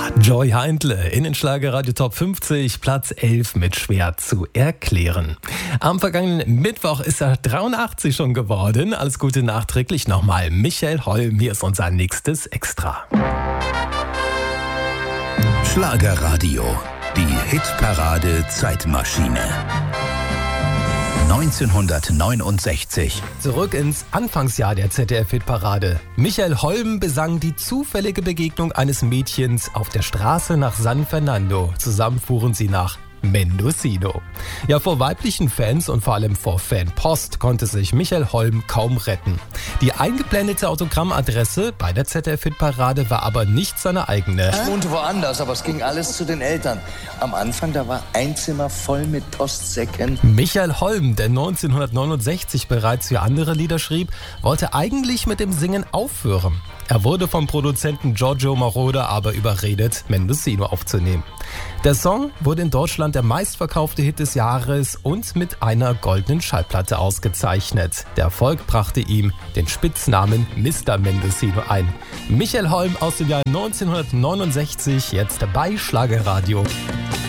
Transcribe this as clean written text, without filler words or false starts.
Joy Heindle in den Schlagerradio Top 50, Platz 11 mit Schwer zu erklären. Am vergangenen Mittwoch ist er 83 schon geworden. Alles Gute nachträglich nochmal. Michael Holm, hier ist unser nächstes Extra. Schlagerradio, die Hitparade Zeitmaschine. 1969. Zurück ins Anfangsjahr der ZDF-Hitparade. Michael Holm besang die zufällige Begegnung eines Mädchens auf der Straße nach San Fernando. Zusammen fuhren sie nach Mendocino. Ja, vor weiblichen Fans und vor allem vor Fanpost konnte sich Michael Holm kaum retten. Die eingeblendete Autogrammadresse bei der ZDF-Hitparade war aber nicht seine eigene. Ich wohnte woanders, aber es ging alles zu den Eltern. Am Anfang, da war ein Zimmer voll mit Postsäcken. Michael Holm, der 1969 bereits für andere Lieder schrieb, wollte eigentlich mit dem Singen aufhören. Er wurde vom Produzenten Giorgio Moroder aber überredet, Mendocino aufzunehmen. Der Song wurde in Deutschland der meistverkaufte Hit des Jahres und mit einer goldenen Schallplatte ausgezeichnet. Der Erfolg brachte ihm den Spitznamen Mr. Mendocino ein. Michael Holm aus dem Jahr 1969, jetzt bei Schlagerradio.